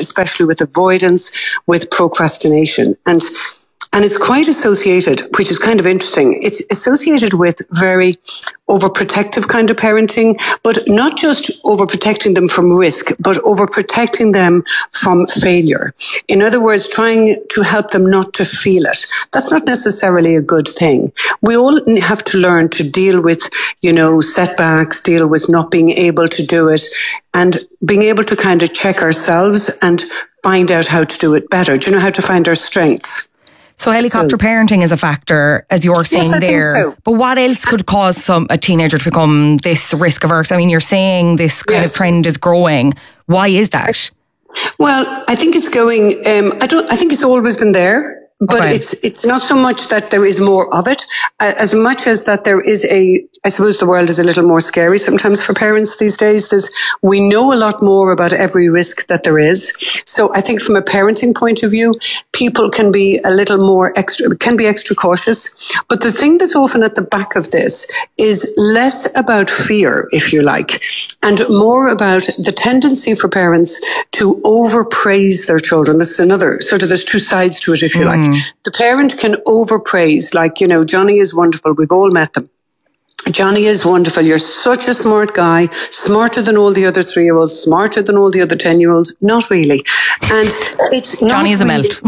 especially with avoidance, with procrastination. And it's quite associated, which is kind of interesting. It's associated with very overprotective kind of parenting, but not just overprotecting them from risk, but overprotecting them from failure. In other words, trying to help them not to feel it. That's not necessarily a good thing. We all have to learn to deal with, setbacks, deal with not being able to do it, and being able to kind of check ourselves and find out how to do it better. Do you know how to find our strengths? So helicopter parenting is a factor, as you're saying yes, I there. think so. But what else could cause a teenager to become this risk averse? I mean, you're saying this kind of trend is growing. Why is that? Well, I think it's going. I think it's always been there. But it's not so much that there is more of it, as much as that there is I suppose the world is a little more scary sometimes for parents these days. We know a lot more about every risk that there is. So I think from a parenting point of view, people can be a little more extra cautious. But the thing that's often at the back of this is less about fear, if you like, and more about the tendency for parents to overpraise their children. This is another there's two sides to it, if you like. The parent can overpraise, like, Johnny is wonderful. We've all met them. Johnny is wonderful. You're such a smart guy, smarter than all the other 3-year-olds, smarter than all the other 10-year-olds. Not really. And it's not Johnny is a melt.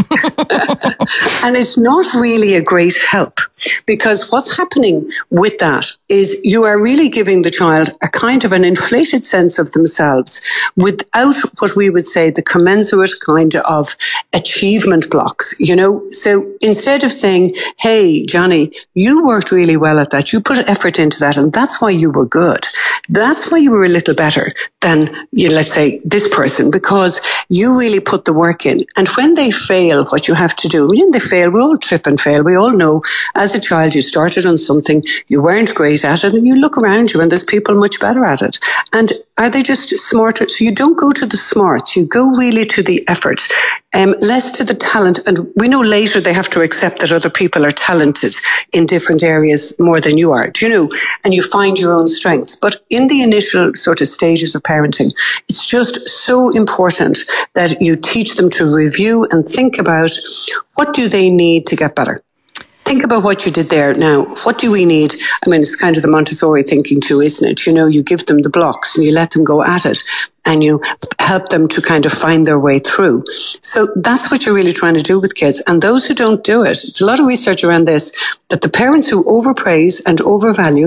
And it's not really a great help, because what's happening with that is you are really giving the child a kind of an inflated sense of themselves without what we would say the commensurate kind of achievement blocks, So instead of saying, hey, Johnny, you worked really well at that. You put effort into that, and that's why you were good. That's why you were a little better than, let's say, this person, because you really put the work in. And when they fail, what you have to do, when they fail, we all trip and fail. We all know as a child you started on something, you weren't great at it, and you look around you and there's people much better at it. And are they just smarter? So you don't go to the smarts, you go really to the effort, less to the talent. And we know later they have to accept that other people are talented in different areas more than you are, and you find your own strengths. But in the initial sort of stages of parenting, it's just so important that you teach them to review and think about what do they need to get better. Think about what you did there. Now, what do we need? I mean, it's kind of the Montessori thinking too, isn't it? You give them the blocks and you let them go at it and you help them to kind of find their way through. So that's what you're really trying to do with kids. And those who don't do it, there's a lot of research around this, that the parents who overpraise and overvalue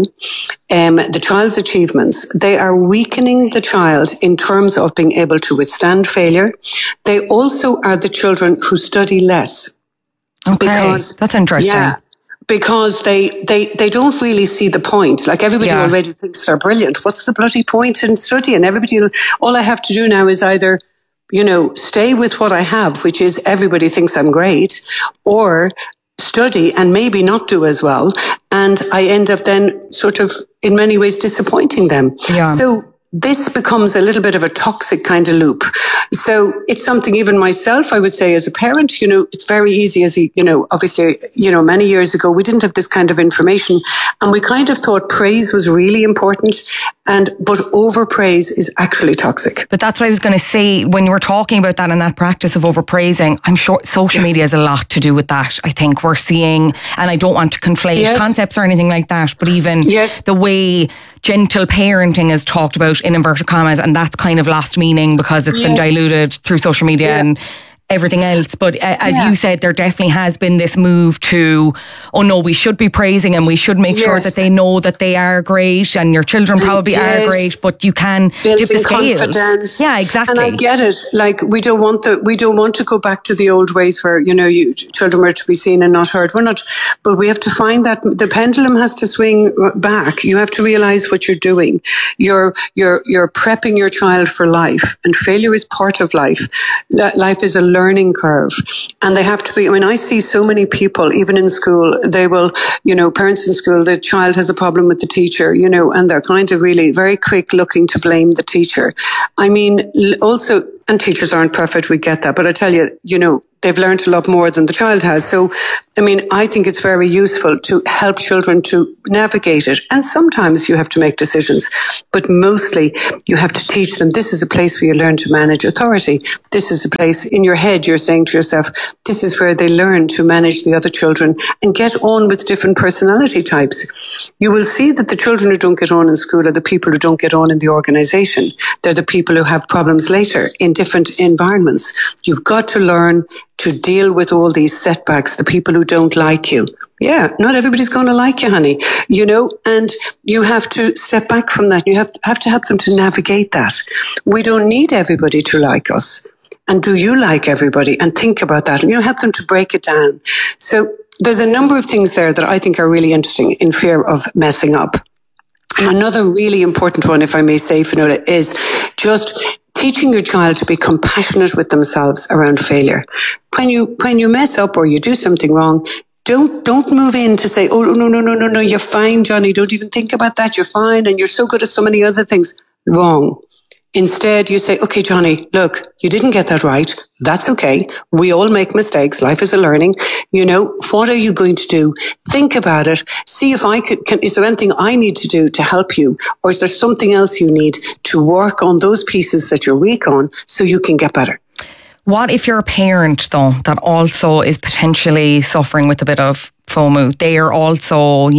the child's achievements, they are weakening the child in terms of being able to withstand failure. They also are the children who study less. Okay, because that's interesting. Yeah, because they don't really see the point. Like everybody already thinks they're brilliant. What's the bloody point in studying? All I have to do now is either, stay with what I have, which is everybody thinks I'm great, or study and maybe not do as well. And I end up then sort of in many ways disappointing them. Yeah. So this becomes a little bit of a toxic kind of loop. So it's something even myself, I would say as a parent, it's very easy obviously, many years ago, we didn't have this kind of information and we kind of thought praise was really important but overpraise is actually toxic. But that's what I was going to say when you were talking about that and that practice of overpraising. I'm sure social media has a lot to do with that. I think we're seeing, and I don't want to conflate concepts or anything like that, but even the way gentle parenting is talked about in inverted commas, and that's kind of lost meaning because it's been diluted through social media and everything else. But as you said, there definitely has been this move to, oh no, we should be praising and we should make sure that they know that they are great, and your children probably are great, but you can dip the scales. Confidence. Yeah, exactly. And I get it. Like we don't want to go back to the old ways where, children were to be seen and not heard. We're not, but we have to find that the pendulum has to swing back. You have to realize what you're doing. You're prepping your child for life, and failure is part of life. Life is a learning curve, and they have to be, I see so many people, even in school, they will, parents in school, the child has a problem with the teacher, and they're kind of really very quick looking to blame the teacher. Also, and teachers aren't perfect, we get that. But I tell you, they've learned a lot more than the child has. So, I think it's very useful to help children to navigate it. And sometimes you have to make decisions, but mostly you have to teach them, this is a place where you learn to manage authority. This is a place in your head, you're saying to yourself, this is where they learn to manage the other children and get on with different personality types. You will see that the children who don't get on in school are the people who don't get on in the organization. They're the people who have problems later in different environments. You've got to learn to deal with all these setbacks, the people who don't like you. Yeah, not everybody's going to like you, honey, and you have to step back from that. You have to help them to navigate that. We don't need everybody to like us. And do you like everybody? And think about that. And help them to break it down. So there's a number of things there that I think are really interesting in fear of messing up. And another really important one, if I may say, Fionnuala, is just teaching your child to be compassionate with themselves around failure. When you mess up or you do something wrong, don't move in to say, oh, no, you're fine, Johnny. Don't even think about that. You're fine. And you're so good at so many other things. Wrong. Instead, you say, okay, Johnny, look, you didn't get that right. That's okay. We all make mistakes. Life is a learning. What are you going to do? Think about it. See if is there anything I need to do to help you? Or is there something else you need to work on those pieces that you're weak on so you can get better? What if you're a parent, though, that also is potentially suffering with a bit of FOMO? They are also,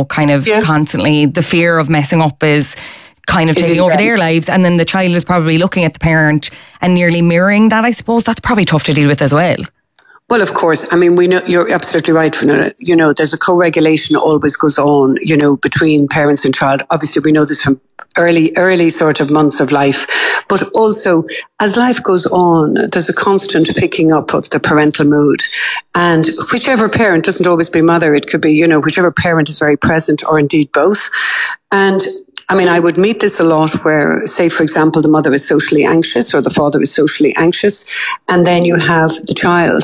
constantly, the fear of messing up is kind of taking over their lives, and then the child is probably looking at the parent and nearly mirroring that. I suppose that's probably tough to deal with as well. Well, of course. We know you're absolutely right, Fionnuala. There's a co-regulation always goes on, between parents and child. Obviously, we know this from early sort of months of life. But also, as life goes on, there's a constant picking up of the parental mood. And whichever parent, doesn't always be mother, it could be, whichever parent is very present, or indeed both. And I would meet this a lot where, say, for example, the mother is socially anxious or the father is socially anxious, and then you have the child.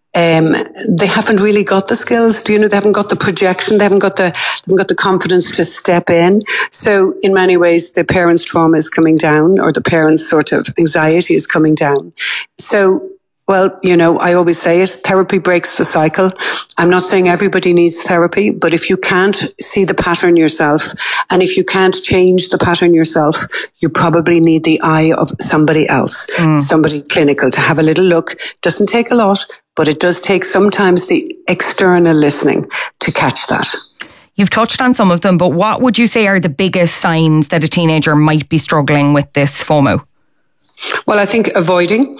They haven't really got the skills, they haven't got the projection, they haven't got the confidence to step in. So in many ways, the parent's trauma is coming down, or the parent's sort of anxiety is coming down. So, well, I always say it, therapy breaks the cycle. I'm not saying everybody needs therapy, but if you can't see the pattern yourself, and if you can't change the pattern yourself, you probably need the eye of somebody else, somebody clinical, to have a little look. Doesn't take a lot, but it does take sometimes the external listening to catch that. You've touched on some of them, but what would you say are the biggest signs that a teenager might be struggling with this FOMO? Well, I think avoiding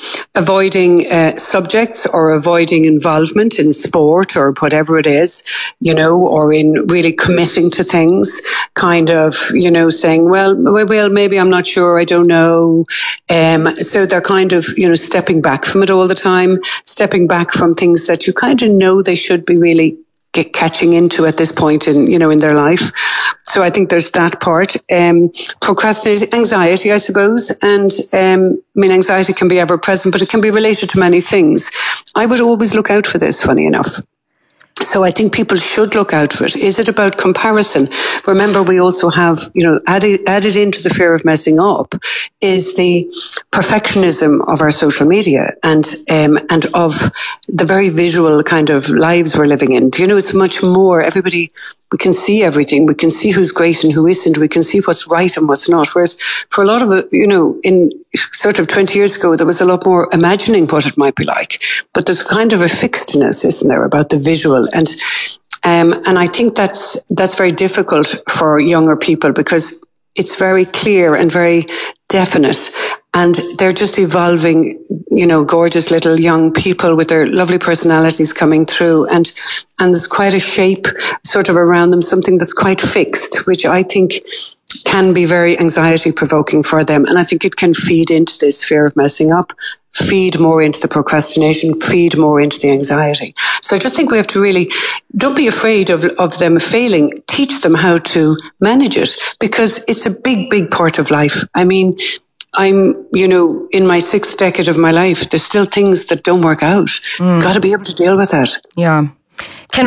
subjects, or avoiding involvement in sport or whatever it is, or in really committing to things, kind of, saying, well, maybe I'm not sure, I don't know. So they're kind of, stepping back from it all the time, stepping back from things that you kind of know they should be really catching into at this point in their life. So I think there's that part. Procrastinating, anxiety, I suppose. And, anxiety can be ever present, but it can be related to many things. I would always look out for this, funny enough. So I think people should look out for it. Is it about comparison? Remember, we also have, added into the fear of messing up is the perfectionism of our social media and of the very visual kind of lives we're living in. It's much more, we can see everything. We can see who's great and who isn't. We can see what's right and what's not. Whereas for a lot of it, in sort of 20 years ago, there was a lot more imagining what it might be like. But there's kind of a fixedness, isn't there, about the visual? And I think that's very difficult for younger people, because it's very clear and very definite. And they're just evolving, gorgeous little young people with their lovely personalities coming through. And there's quite a shape sort of around them, something that's quite fixed, which I think can be very anxiety provoking for them. And I think it can feed into this fear of messing up, feed more into the procrastination, feed more into the anxiety. So I just think we have to really, don't be afraid of them failing. Teach them how to manage it, because it's a big, big part of life. I'm, in my 6th decade of my life, there's still things that don't work out. Got to be able to deal with that. Yeah. Can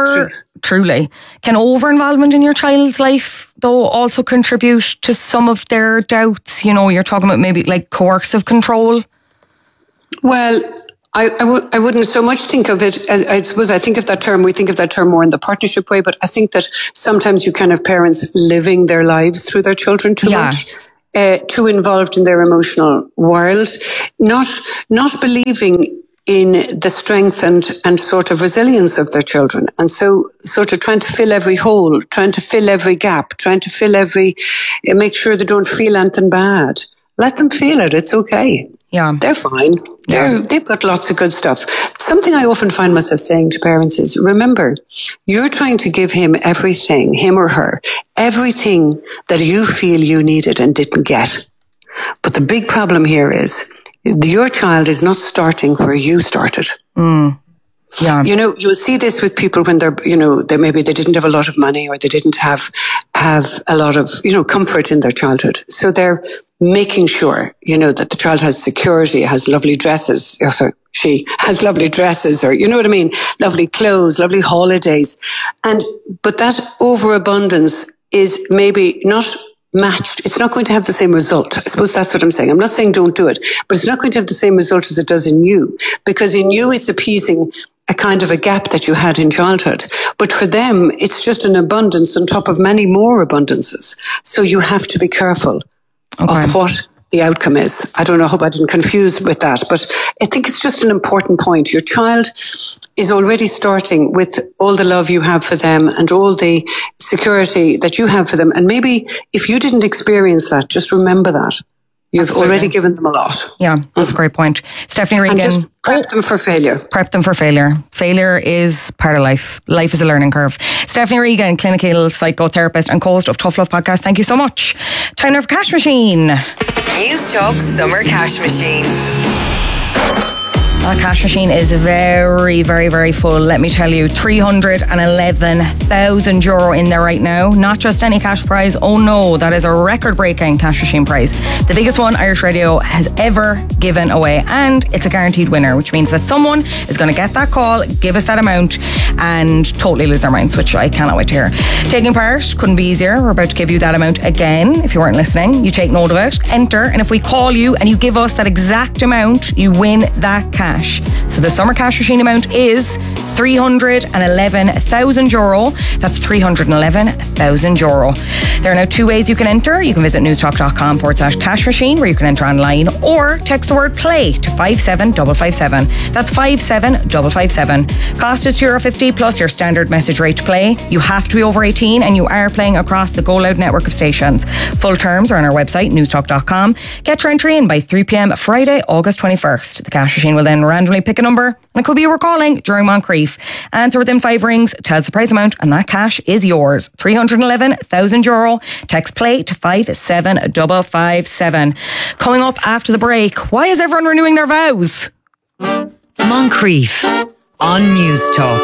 over-involvement in your child's life, though, also contribute to some of their doubts? You're talking about maybe like coercive control? Well, I wouldn't so much think of it as, I suppose we think of that term more in the partnership way, but I think that sometimes you can have parents living their lives through their children too much. Too involved in their emotional world, not believing in the strength and sort of resilience of their children. And so sort of trying to fill every hole, trying to fill every gap, trying to fill make sure they don't feel anything bad. Let them feel it. It's okay. Yeah. They're fine. They've got lots of good stuff. Something I often find myself saying to parents is, remember, you're trying to give him or her, everything that you feel you needed and didn't get. But the big problem here is your child is not starting where you started. Yeah. You'll see this with people when maybe they didn't have a lot of money or they didn't have a lot of, comfort in their childhood. So they're making sure, that the child has security, has lovely dresses, she has lovely dresses, or you know what I mean? Lovely clothes, lovely holidays. But that overabundance is maybe not matched. It's not going to have the same result. I suppose that's what I'm saying. I'm not saying don't do it, but it's not going to have the same result as it does in you, because in you it's appeasing a kind of a gap that you had in childhood. But for them, it's just an abundance on top of many more abundances. So you have to be careful of what the outcome is. I don't know, I hope I didn't confuse with that, but I think it's just an important point. Your child is already starting with all the love you have for them and all the security that you have for them. And maybe if you didn't experience that, just remember that. You've already given them a lot. Yeah, that's a great point. Stephanie Regan. And just prep them for failure. Prep them for failure. Failure is part of life. Life is a learning curve. Stephanie Regan, clinical psychotherapist and co-host of Tough Love Podcast. Thank you so much. Time now for Cash Machine. News Talk Summer Cash Machine. Our cash machine is very, very, very full. Let me tell you, €311,000 in there right now. Not just any cash prize. Oh no, that is a record-breaking cash machine prize. The biggest one Irish Radio has ever given away. And it's a guaranteed winner, which means that someone is going to get that call, give us that amount, and totally lose their minds, which I cannot wait to hear. Taking part couldn't be easier. We're about to give you that amount again. If you weren't listening, you take note of it, enter, and if we call you and you give us that exact amount, you win that cash. So the summer cash machine amount is €311,000. That's €311,000. There are now two ways you can enter. You can visit newstalk.com/cash machine, where you can enter online, or text the word play to 57557. That's 57557. Cost is €2.50 plus your standard message rate to play. You have to be over 18 and you are playing across the Go Loud network of stations. Full terms are on our website, newstalk.com. Get your entry in by 3 p.m. Friday, August 21st. The cash machine will then randomly pick a number, and it could be you were calling during Moncrief. Answer within 5 rings, tells the prize amount, and that cash is yours. €311,000. Text play to 57557. Coming up after the break, why is everyone renewing their vows? Moncrief on News Talk.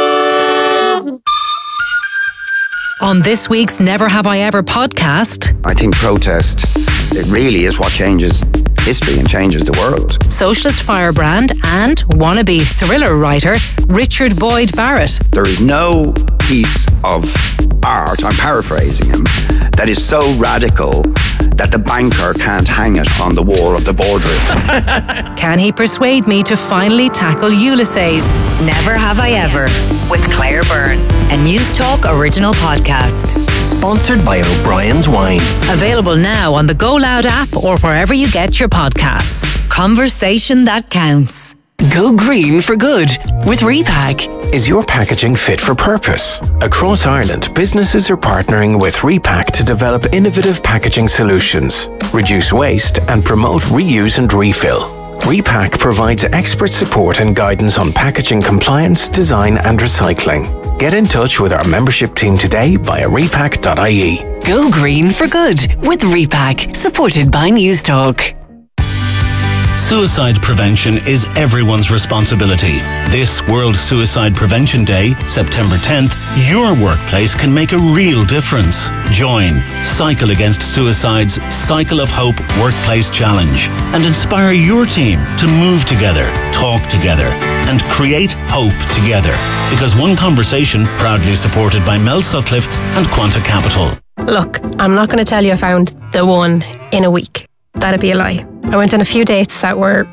On this week's Never Have I Ever podcast, I think protest, it really is what changes history and changes the world. Socialist firebrand and wannabe thriller writer Richard Boyd Barrett. There is no piece of art, I'm paraphrasing him, that is so radical that the banker can't hang it on the wall of the boardroom. Can he persuade me to finally tackle Ulysses? Never Have I Ever with Claire Byrne, a News Talk original podcast. Sponsored by O'Brien's Wine. Available now on the Go Loud app or wherever you get your podcasts. Conversation that counts. Go green for good with Repack. Is your packaging fit for purpose? Across Ireland, businesses are partnering with Repack to develop innovative packaging solutions, reduce waste and promote reuse and refill. Repack provides expert support and guidance on packaging compliance, design and recycling. Get in touch with our membership team today via repack.ie. Go green for good with Repack, supported by News Talk. Suicide prevention is everyone's responsibility. This World Suicide Prevention Day, September 10th, your workplace can make a real difference. Join Cycle Against Suicide's Cycle of Hope Workplace Challenge and inspire your team to move together, talk together, and create hope together. Because one conversation, proudly supported by Mel Sutcliffe and Quanta Capital. Look, I'm not going to tell you I found the one in a week. That'd be a lie. I went on a few dates that were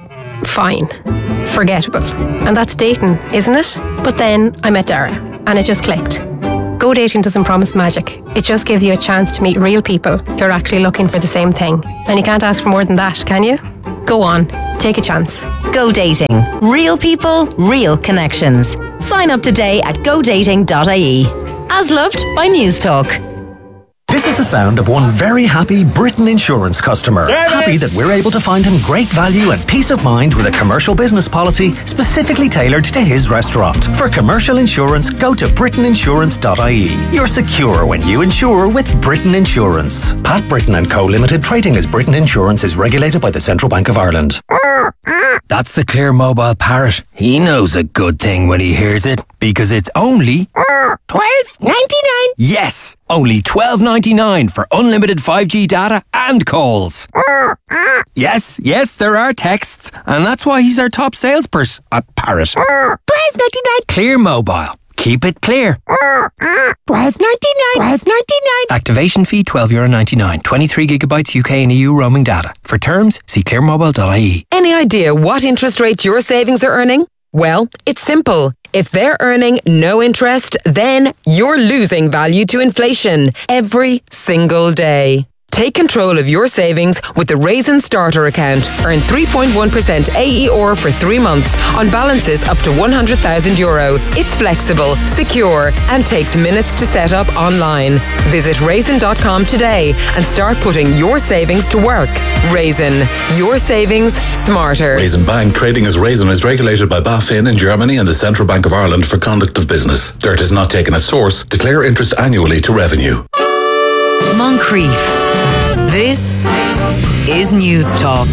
fine, forgettable. And that's dating, isn't it? But then I met Dara and it just clicked. Go dating doesn't promise magic. It just gives you a chance to meet real people who are actually looking for the same thing. And you can't ask for more than that, can you? Go on, take a chance. Go dating. Real people, real connections. Sign up today at godating.ie. As loved by News Talk. This is the sound of one very happy Britain Insurance customer. Service. Happy that we're able to find him great value and peace of mind with a commercial business policy specifically tailored to his restaurant. For commercial insurance, go to britainiinsurance.ie. You're secure when you insure with Britain Insurance. Pat Britton & Co Limited, trading as Britain Insurance, is regulated by the Central Bank of Ireland. That's the Clear Mobile parrot. He knows a good thing when he hears it, because it's only $12.99. Yes, only $12.99 for unlimited 5G data and calls. Yes, there are texts, and that's why he's our top salesperson. A parrot. $12.99. Clear Mobile. Keep it clear. $12.99. Activation fee €12.99. 23 gigabytes UK and EU roaming data. For terms, see clearmobile.ie. Any idea what interest rate your savings are earning? Well, it's simple. If they're earning no interest, then you're losing value to inflation every single day. Take control of your savings with the Raisin Starter account. Earn 3.1% AER for 3 months on balances up to €100,000. It's flexible, secure, and takes minutes to set up online. Visit raisin.com today and start putting your savings to work. Raisin, your savings smarter. Raisin Bank, trading as Raisin, is regulated by BaFin in Germany and the Central Bank of Ireland for conduct of business. Dirt is not taken as source. Declare interest annually to revenue. Moncrief. This is News Talk.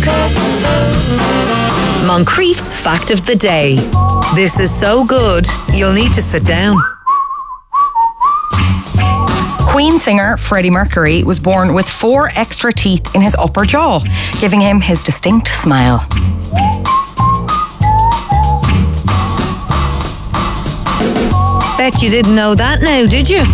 Moncrief's fact of the day. This is so good, you'll need to sit down. Queen singer Freddie Mercury was born with 4 extra teeth in his upper jaw, giving him his distinct smile. Bet you didn't know that now, did you?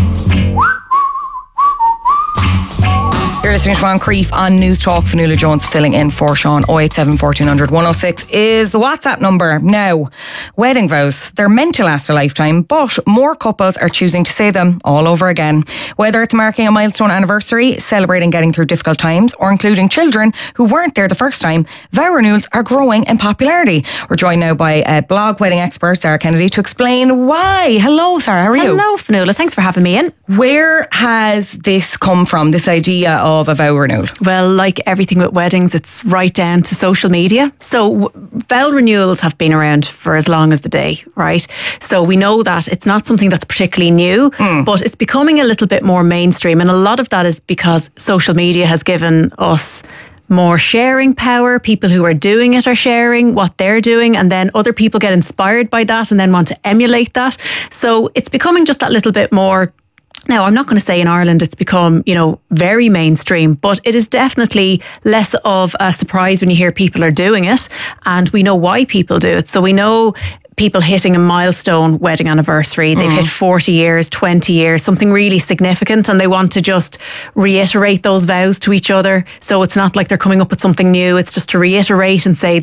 You're listening to Moncrief on News Talk. Fionnuala Jones filling in for Sean. 087 1400 106 is the WhatsApp number. Now, wedding vows, they're meant to last a lifetime, but more couples are choosing to say them all over again. Whether it's marking a milestone anniversary, celebrating getting through difficult times, or including children who weren't there the first time, vow renewals are growing in popularity. We're joined now by blog wedding expert Sarah Kennedy to explain why. Hello, Sarah, how are you? Hello, Fionnuala. Thanks for having me in. Where has this come from, this idea of a vow renewal? Well, like everything with weddings, it's right down to social media. So vow renewals have been around for as long as the day, right? So we know that it's not something that's particularly new, but it's becoming a little bit more mainstream. And a lot of that is because social media has given us more sharing power. People who are doing it are sharing what they're doing, and then other people get inspired by that and then want to emulate that. So it's becoming just that little bit more. Now, I'm not going to say in Ireland it's become, very mainstream, but it is definitely less of a surprise when you hear people are doing it, and we know why people do it. So we know people hitting a milestone wedding anniversary. They've hit 40 years, 20 years, something really significant, and they want to just reiterate those vows to each other. So it's not like they're coming up with something new. It's just to reiterate and say,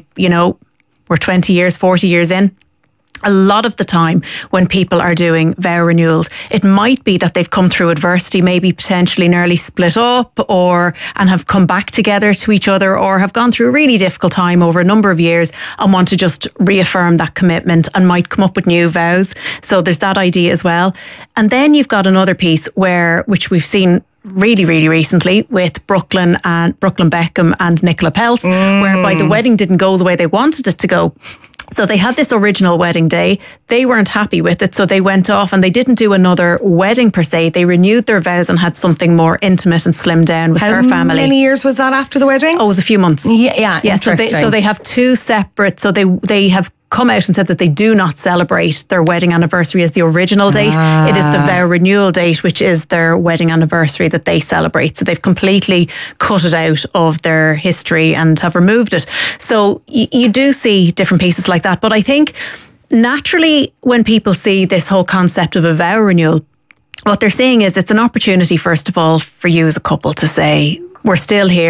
we're 20 years, 40 years in. A lot of the time when people are doing vow renewals, it might be that they've come through adversity, maybe potentially nearly split up and have come back together to each other, or have gone through a really difficult time over a number of years and want to just reaffirm that commitment and might come up with new vows. So there's that idea as well. And then you've got another piece which we've seen really, really recently with Brooklyn Beckham and Nicola Peltz, whereby the wedding didn't go the way they wanted it to go. So they had this original wedding day. They weren't happy with it, so they went off and they didn't do another wedding per se. They renewed their vows and had something more intimate and slimmed down with her family. How many years was that after the wedding? Oh, it was a few months. Yeah. So they have two separate. So they have come out and said that they do not celebrate their wedding anniversary as the original date. It is the vow renewal date, which is their wedding anniversary, that they celebrate. So they've completely cut it out of their history and have removed it. So you do see different pieces like that. But I think naturally when people see this whole concept of a vow renewal, what they're seeing is it's an opportunity, first of all, for you as a couple to say, we're still here.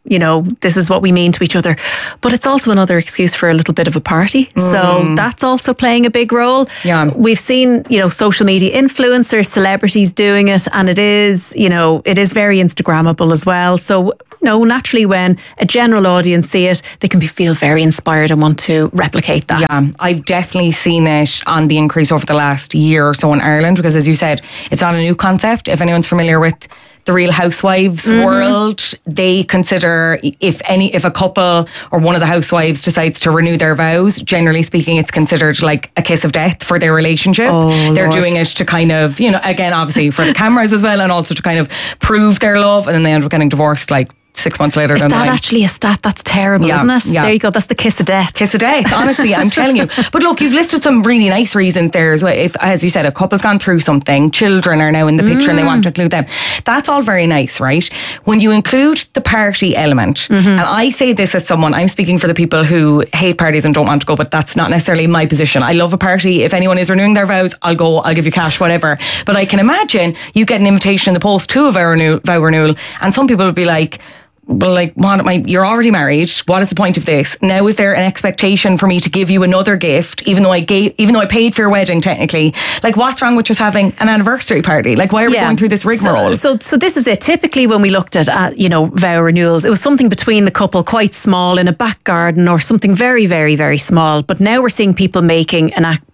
this is what we mean to each other. But it's also another excuse for a little bit of a party. So that's also playing a big role. Yeah. We've seen, social media influencers, celebrities doing it, and it is very Instagrammable as well. So, naturally when a general audience see it, they can feel very inspired and want to replicate that. Yeah, I've definitely seen it on the increase over the last year or so in Ireland, because as you said, it's not a new concept. If anyone's familiar with the Real Housewives world, they consider if a couple or one of the housewives decides to renew their vows, generally speaking, it's considered like a kiss of death for their relationship. They're doing it to kind of, again, obviously for the cameras as well, and also to kind of prove their love, and then they end up getting divorced like 6 months later. Is that actually a stat? That's terrible, isn't it? Yeah. There you go. That's the kiss of death. Kiss of death, honestly, I'm telling you. But look, you've listed some really nice reasons there as well. If, as you said, a couple's gone through something, children are now in the picture and they want to include them. That's all very nice, right? When you include the party element, and I say this as someone, I'm speaking for the people who hate parties and don't want to go, but that's not necessarily my position. I love a party. If anyone is renewing their vows, I'll go, I'll give you cash, whatever. But I can imagine you get an invitation in the post to a vow renewal, and some people would be like, well, like, you're already married. What is the point of this? Now, is there an expectation for me to give you another gift, even though I paid for your wedding technically? Like, what's wrong with just having an anniversary party? Like, why are we going through this rigmarole? So this is it. Typically, when we looked at vow renewals, it was something between the couple, quite small, in a back garden or something very, very, very small. But now we're seeing people making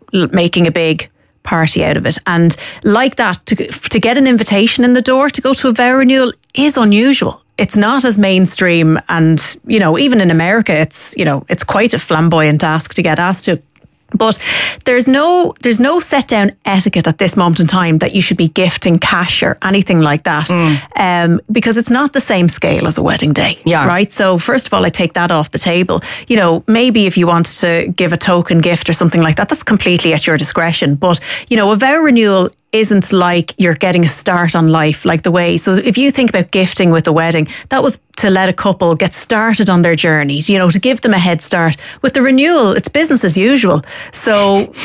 a big party out of it, and like that, to get an invitation in the door to go to a vow renewal is unusual. It's not as mainstream, and even in America, it's quite a flamboyant ask to get asked to. But there's no set down etiquette at this moment in time that you should be gifting cash or anything like that, because it's not the same scale as a wedding day, right? So first of all, I take that off the table. Maybe if you want to give a token gift or something like that, that's completely at your discretion. But a vow renewal isn't like you're getting a start on life, like the way. So if you think about gifting with a wedding, that was to let a couple get started on their journey, to give them a head start. With the renewal, it's business as usual. So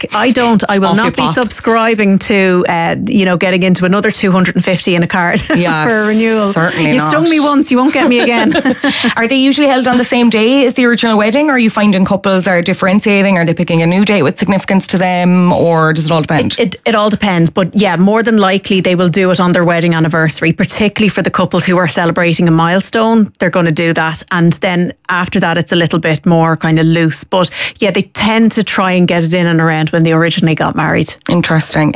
I will not be subscribing to, getting into another 250 in a card for a renewal. Certainly you stung me once, you won't get me again. Are they usually held on the same day as the original wedding? Or are you finding couples are differentiating? Are they picking a new date with significance to them? Or does it all depend? It all depends. But more than likely they will do it on their wedding anniversary, particularly for the couples who are celebrating a milestone. They're going to do that. And then after that, it's a little bit more kind of loose. But they tend to try and get it in and around when they originally got married. Interesting.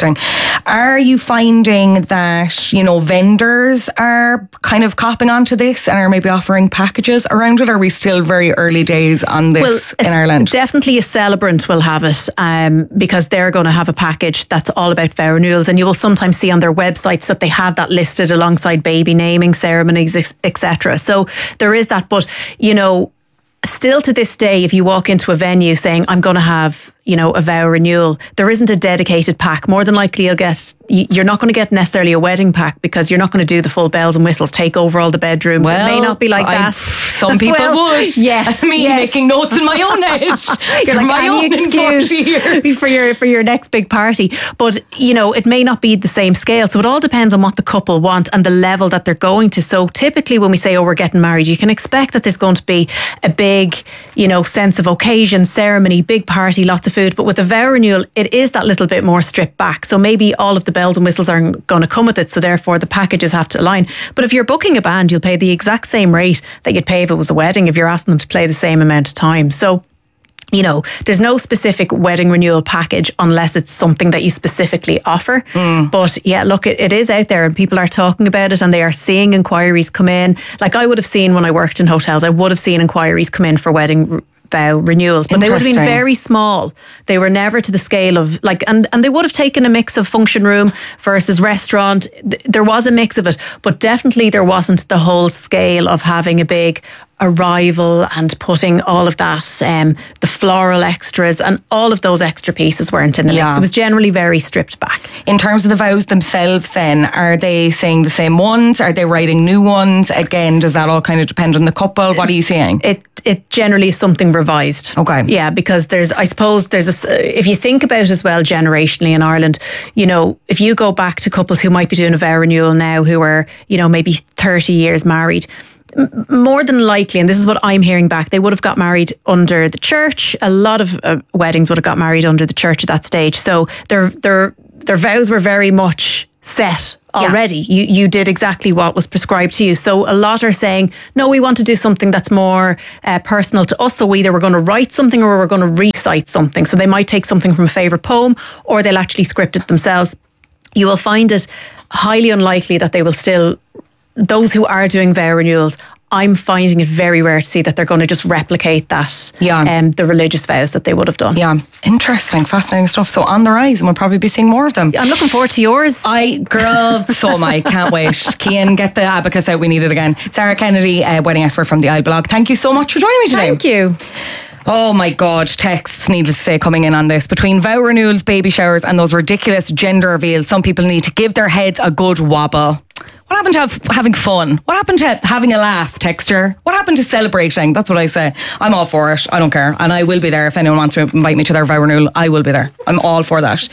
Are you finding that, vendors are kind of copping onto this and are maybe offering packages around it? Or are we still very early days on this in Ireland? Definitely a celebrant will have it, because they're going to have a package that's all about vow renewals, and you will sometimes see on their websites that they have that listed alongside baby naming ceremonies, etc. So there is that, but still to this day, if you walk into a venue saying, I'm going to have, a vow renewal, there isn't a dedicated pack. More than likely you're not going to get necessarily a wedding pack, because you're not going to do the full bells and whistles, take over all the bedrooms. Well, it may not be like that. Some people would. Yes. Making notes in my own head. You're like, any excuse for your next big party. But, it may not be the same scale. So it all depends on what the couple want and the level that they're going to. So typically when we say, we're getting married, you can expect that there's going to be a big, sense of occasion, ceremony, big party, lots of food. But with a vow renewal, it is that little bit more stripped back. So maybe all of the bells and whistles aren't going to come with it. So therefore the packages have to align. But if you're booking a band, you'll pay the exact same rate that you'd pay if it was a wedding, if you're asking them to play the same amount of time. So there's no specific wedding renewal package unless it's something that you specifically offer. But look, it is out there and people are talking about it and they are seeing inquiries come in. Like I would have seen when I worked in hotels, I would have seen inquiries come in for wedding vow renewals, but they would have been very small. They were never to the scale of and they would have taken a mix of function room versus restaurant. There was a mix of it, but definitely there wasn't the whole scale of having a big arrival and putting all of that, the floral extras and all of those extra pieces weren't in the mix. It was generally very stripped back. In terms of the vows themselves then, are they saying the same ones? Are they writing new ones? Again, does that all kind of depend on the couple? What are you seeing? It generally is something revised. Okay. Yeah, because if you think about as well generationally in Ireland, if you go back to couples who might be doing a vow renewal now who are, maybe 30 years married, more than likely, and this is what I'm hearing back, they would have got married under the church. A lot of weddings would have got married under the church at that stage. So their vows were very much set already. You did exactly what was prescribed to you. So a lot are saying, no, we want to do something that's more personal to us. So either we're going to write something or we're going to recite something. So they might take something from a favourite poem, or they'll actually script it themselves. You will find it highly unlikely that they will still, those who are doing vow renewals, I'm finding it very rare to see that they're going to just replicate that, the religious vows that they would have done. Yeah, interesting, fascinating stuff. So on the rise, and we'll probably be seeing more of them. I'm looking forward to yours. So am I. Can't wait. Cian, get the abacus out. We need it again. Sarah Kennedy, wedding expert from the Isle blog. Thank you so much for joining me today. Thank you. Oh my God, texts needless to say coming in on this. Between vow renewals, baby showers and those ridiculous gender reveals, some people need to give their heads a good wobble. What happened to having fun? What happened to having a laugh, texter? What happened to celebrating? That's what I say. I'm all for it. I don't care. And I will be there. If anyone wants to invite me to their vow renewal, I will be there. I'm all for that.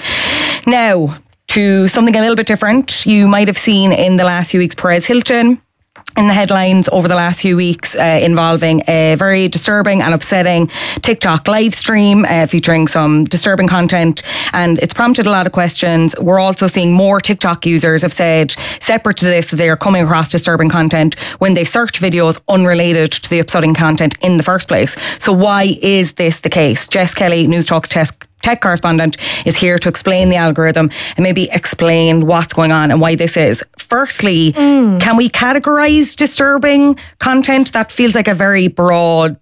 Now, to something a little bit different. You might have seen in the last few weeks Perez Hilton in the headlines over the last few weeks involving a very disturbing and upsetting TikTok live stream featuring some disturbing content, and it's prompted a lot of questions. We're also seeing more TikTok users have said, separate to this, that they are coming across disturbing content when they search videos unrelated to the upsetting content in the first place. So why is this the case? Jess Kelly, News Talk's tech correspondent, is here to explain the algorithm and maybe explain what's going on and why this is. Firstly, can we categorise disturbing content? That feels like a very broad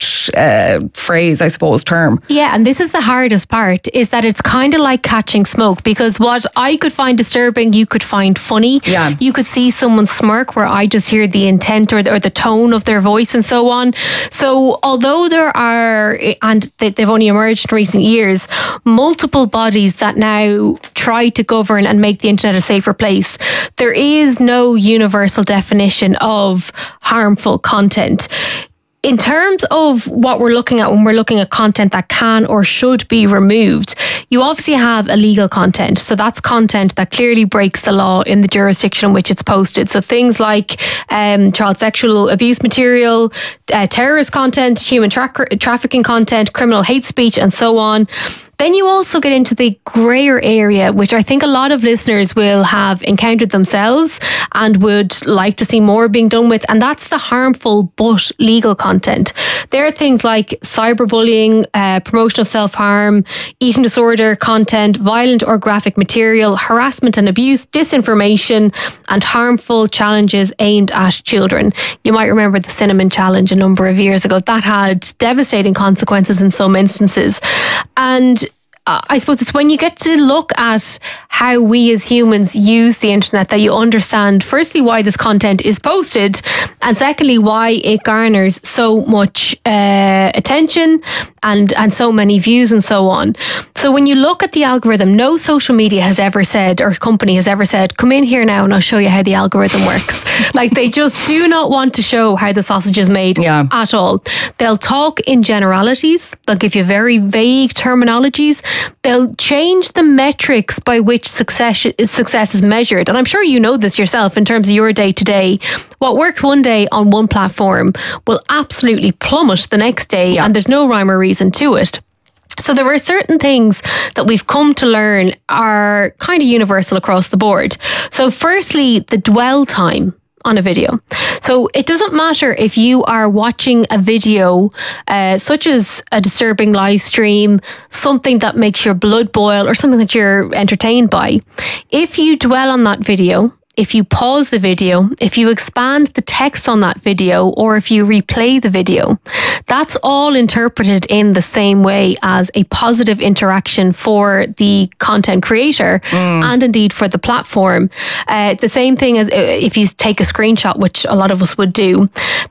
phrase, I suppose, term. Yeah, and this is the hardest part, is that it's kind of like catching smoke, because what I could find disturbing, you could find funny. Yeah. You could see someone smirk where I just hear the intent or the tone of their voice and so on. So although there are, and they've only emerged in recent years, multiple bodies that now try to govern and make the internet a safer place, there is no universal definition of harmful content. In terms of what we're looking at when we're looking at content that can or should be removed, you obviously have illegal content. So that's content that clearly breaks the law in the jurisdiction in which it's posted. So things like child sexual abuse material, terrorist content, human trafficking content, criminal hate speech, and so on. Then you also get into the grayer area, which I think a lot of listeners will have encountered themselves and would like to see more being done with, and that's the harmful but legal content. There are things like cyberbullying, promotion of self-harm, eating disorder content, violent or graphic material, harassment and abuse, disinformation, and harmful challenges aimed at children. You might remember the Cinnamon Challenge a number of years ago. That had devastating consequences in some instances. And I suppose it's when you get to look at how we as humans use the internet that you understand, firstly, why this content is posted, and secondly, why it garners so much attention and so many views and so on. So when you look at the algorithm, no social media has ever said, or company has ever said, come in here now and I'll show you how the algorithm works. Like, they just do not want to show how the sausage is made at all. They'll talk in generalities. They'll give you very vague terminologies. They'll change the metrics by which success is measured. And I'm sure you know this yourself in terms of your day to day. What works one day on one platform will absolutely plummet the next day, and there's no rhyme or reason to it. So there are certain things that we've come to learn are kind of universal across the board. So firstly, the dwell time on a video. So it doesn't matter if you are watching a video such as a disturbing live stream, something that makes your blood boil, or something that you're entertained by. If you dwell on that video, if you pause the video, if you expand the text on that video, or if you replay the video, that's all interpreted in the same way as a positive interaction for the content creator and indeed for the platform. The same thing as if you take a screenshot, which a lot of us would do.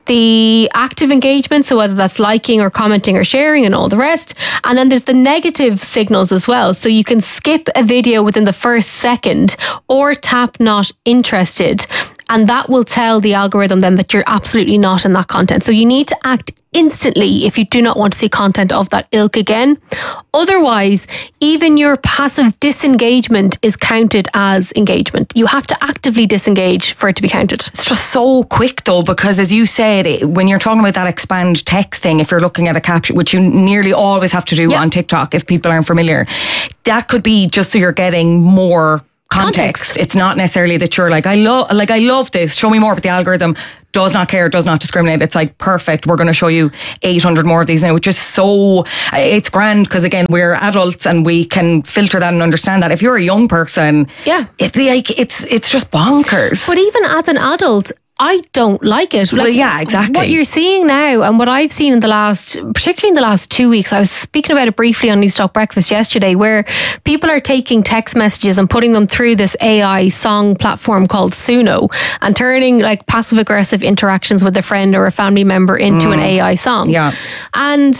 The active engagement, so whether that's liking or commenting or sharing and all the rest. And then there's the negative signals as well. So you can skip a video within the first second or tap not interested. And that will tell the algorithm then that you're absolutely not in that content. So you need to act instantly if you do not want to see content of that ilk again. Otherwise, even your passive disengagement is counted as engagement. You have to actively disengage for it to be counted. It's just so quick though, because as you said, when you're talking about that expand text thing, if you're looking at a caption, which you nearly always have to do on TikTok if people aren't familiar, that could be just so you're getting more context. It's not necessarily that you're like, I love this, show me more, but the algorithm does not care, does not discriminate. It's like, perfect, we're going to show you 800 more of these now, which is it's grand, because again, we're adults and we can filter that and understand that. If you're a young person, it's just bonkers. But even as an adult, I don't like it. Well, yeah, exactly. What you're seeing now, and what I've seen particularly in the last 2 weeks, I was speaking about it briefly on News Talk Breakfast yesterday, where people are taking text messages and putting them through this AI song platform called Suno and turning like passive aggressive interactions with a friend or a family member into an AI song. Yeah. And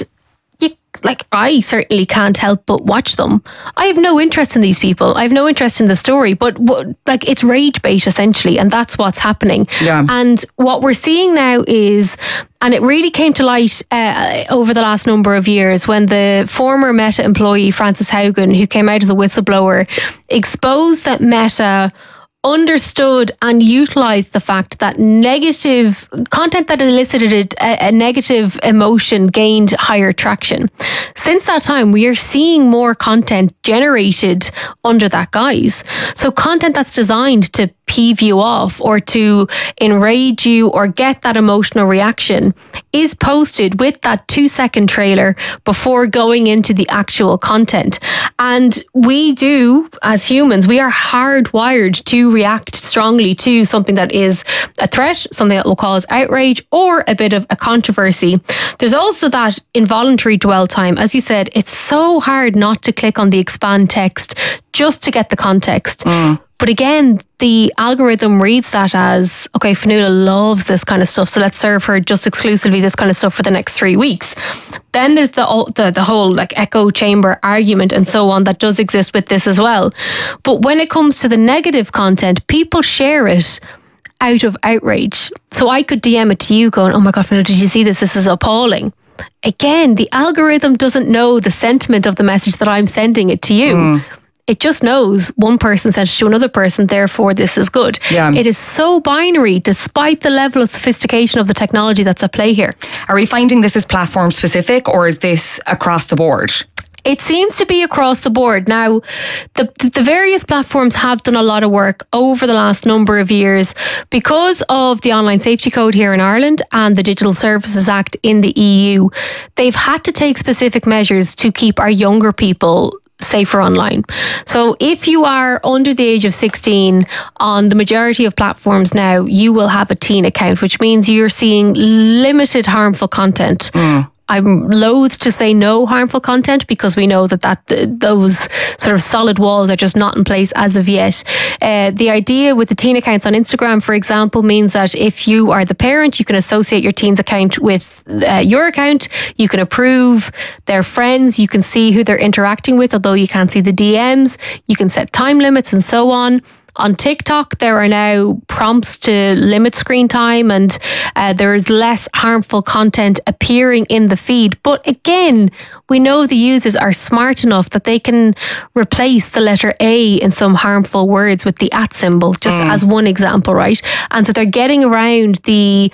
I certainly can't help but watch them. I have no interest in these people. I have no interest in the story, but it's rage bait essentially, and that's what's happening. Yeah. And what we're seeing now is, and it really came to light over the last number of years when the former Meta employee Frances Haugen, who came out as a whistleblower, exposed that Meta understood and utilised the fact that negative content that elicited a negative emotion gained higher traction. Since that time, we are seeing more content generated under that guise. So content that's designed to peeve you off or to enrage you or get that emotional reaction is posted with that 2-second trailer before going into the actual content. And we do, as humans, we are hardwired to react strongly to something that is a threat, something that will cause outrage or a bit of a controversy. There's also that involuntary dwell time. As you said, it's so hard not to click on the expand text just to get the context. But again, the algorithm reads that as, okay, Fionnuala loves this kind of stuff, so let's serve her just exclusively this kind of stuff for the next 3 weeks. Then there's the whole like echo chamber argument and so on that does exist with this as well. But when it comes to the negative content, people share it out of outrage. So I could DM it to you going, oh my God, Fionnuala, did you see this? This is appalling. Again, the algorithm doesn't know the sentiment of the message that I'm sending it to you. It just knows one person sent it to another person, therefore this is good. Yeah. It is so binary despite the level of sophistication of the technology that's at play here. Are we finding this is platform specific or is this across the board? It seems to be across the board. Now, the various platforms have done a lot of work over the last number of years because of the Online Safety Code here in Ireland and the Digital Services Act in the EU. They've had to take specific measures to keep our younger people safer online. So if you are under the age of 16 on the majority of platforms now, you will have a teen account, which means you're seeing limited harmful content. I'm loath to say no harmful content because we know that those sort of solid walls are just not in place as of yet. The idea with the teen accounts on Instagram, for example, means that if you are the parent, you can associate your teen's account with your account. You can approve their friends. You can see who they're interacting with, although you can't see the DMs. You can set time limits and so on. On TikTok, there are now prompts to limit screen time and there is less harmful content appearing in the feed. But again, we know the users are smart enough that they can replace the letter A in some harmful words with the @ symbol, just as one example, right? And so they're getting around the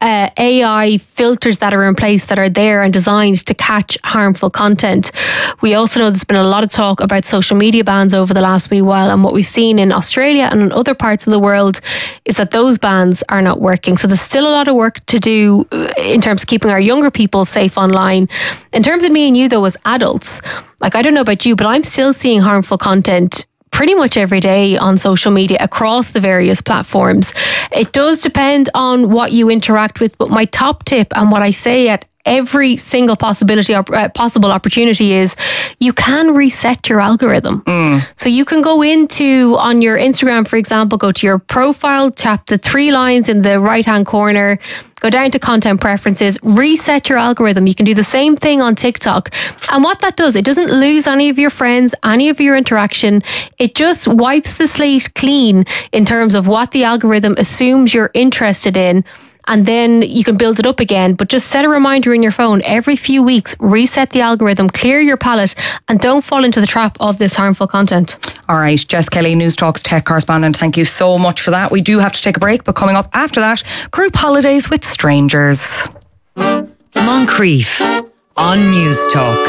AI filters that are in place that are there and designed to catch harmful content. We also know there's been a lot of talk about social media bans over the last wee while, and what we've seen in Australia and in other parts of the world is that those bans are not working. So there's still a lot of work to do in terms of keeping our younger people safe online. In terms of me and you though as adults, like I don't know about you, but I'm still seeing harmful content pretty much every day on social media across the various platforms. It does depend on what you interact with, but my top tip and what I say at every single possible opportunity is you can reset your algorithm. So you can go on your Instagram, for example, go to your profile, tap the 3 lines in the right-hand corner, go down to content preferences, reset your algorithm. You can do the same thing on TikTok. And what that does, it doesn't lose any of your friends, any of your interaction. It just wipes the slate clean in terms of what the algorithm assumes you're interested in. And then you can build it up again. But just set a reminder in your phone every few weeks, reset the algorithm, clear your palette, and don't fall into the trap of this harmful content. All right, Jess Kelly, News Talk's tech correspondent, thank you so much for that. We do have to take a break, but coming up after that, group holidays with strangers. Moncrief on News Talk.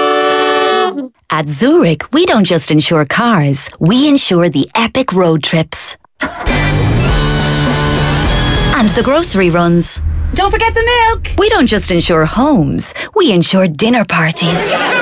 At Zurich, we don't just insure cars, we insure the epic road trips. And the grocery runs. Don't forget the milk. We don't just insure homes, we insure dinner parties.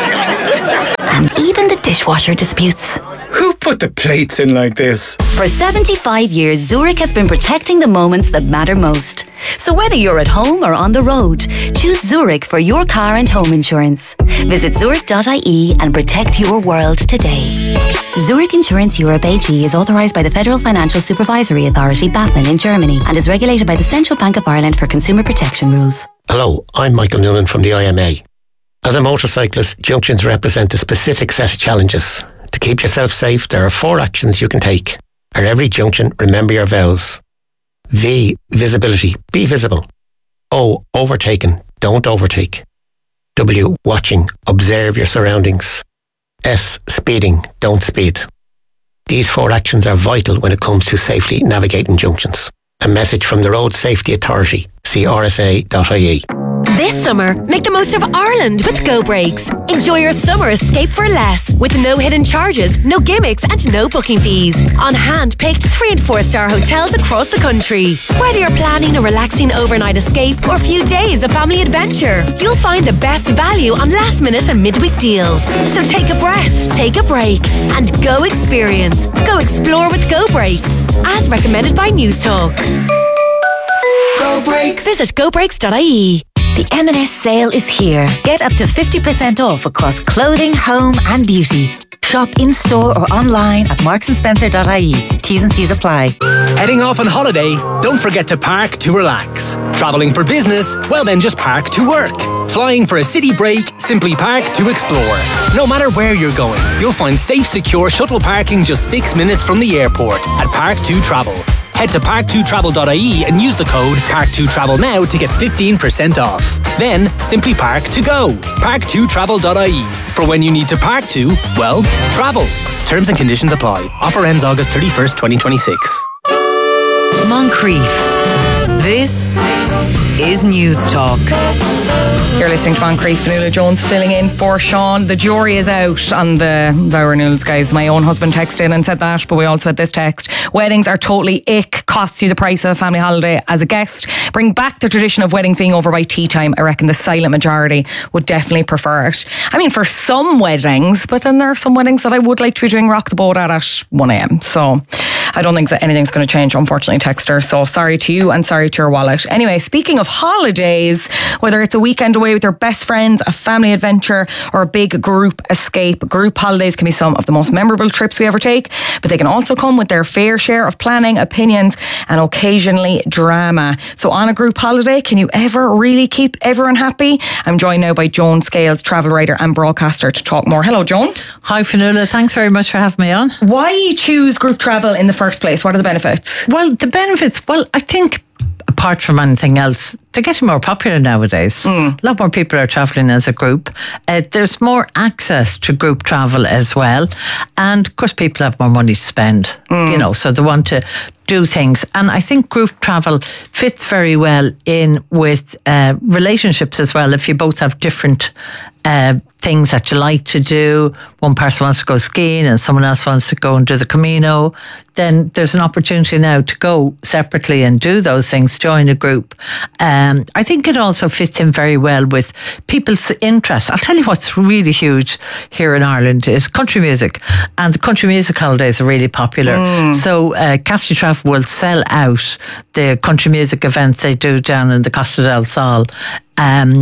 And even the dishwasher disputes. Who put the plates in like this? For 75 years, Zurich has been protecting the moments that matter most. So whether you're at home or on the road, choose Zurich for your car and home insurance. Visit zurich.ie and protect your world today. Zurich Insurance Europe AG is authorised by the Federal Financial Supervisory Authority, BaFin, in Germany, and is regulated by the Central Bank of Ireland for consumer protection rules. Hello, I'm Michael Noonan from the IMA. As a motorcyclist, junctions represent a specific set of challenges. To keep yourself safe, there are 4 actions you can take. At every junction, remember your vows. V, visibility, be visible. O, overtaken, don't overtake. W, watching, observe your surroundings. S, speeding, don't speed. These 4 actions are vital when it comes to safely navigating junctions. A message from the Road Safety Authority, see rsa.ie. This summer, make the most of Ireland with Go Breaks. Enjoy your summer escape for less, with no hidden charges, no gimmicks and no booking fees. On hand-picked 3- and 4-star hotels across the country. Whether you're planning a relaxing overnight escape or a few days of family adventure, you'll find the best value on last-minute and midweek deals. So take a breath, take a break, and go experience. Go explore with Go Breaks, as recommended by News Talk. Go Breaks. Visit gobreaks.ie. The M&S sale is here. Get up to 50% off across clothing, home and beauty. Shop in-store or online at marksandspencer.ie. T's and C's apply. Heading off on holiday? Don't forget to park to relax. Travelling for business? Well then just park to work. Flying for a city break? Simply park to explore. No matter where you're going, you'll find safe, secure shuttle parking just 6 minutes from the airport at Park2Travel. Head to park2travel.ie and use the code Park2Travel now to get 15% off. Then, simply park to go. Park2travel.ie. For when you need to park to, well, travel. Terms and conditions apply. Offer ends August 31st, 2026. Moncrief. This is News Talk. You're listening to Moncrief. Fionnuala Jones filling in for Sean. The jury is out on the vow renewals, guys. My own husband texted in and said that, but we also had this text. Weddings are totally ick. Costs you the price of a family holiday as a guest. Bring back the tradition of weddings being over by tea time. I reckon the silent majority would definitely prefer it. I mean, for some weddings, but then there are some weddings that I would like to be doing rock the boat at 1 a.m. So I don't think that anything's going to change, unfortunately, texter. So sorry to you and sorry to your wallet. Anyway, speaking of holidays, whether it's a weekend away with your best friends, a family adventure, or a big group escape, group holidays can be some of the most memorable trips we ever take, but they can also come with their fair share of planning, opinions, and occasionally drama. So on a group holiday, can you ever really keep everyone happy? I'm joined now by Joan Scales, travel writer and broadcaster, to talk more. Hello, Joan. Hi, Fionnuala. Thanks very much for having me on. Why choose group travel in the first place? What are the benefits? Well, the benefits, I think apart from anything else, they're getting more popular nowadays. A lot more people are travelling as a group. There's more access to group travel as well. And of course, people have more money to spend, so they want to do things. And I think group travel fits very well in with relationships as well. If you both have different things that you like to do, one person wants to go skiing and someone else wants to go and do the Camino, then there's an opportunity now to go separately and do those things, join a group. I think it also fits in very well with people's interests. I'll tell you what's really huge here in Ireland is country music, and the country music holidays are really popular. So Castle Travel will sell out the country music events they do down in the Costa del Sol.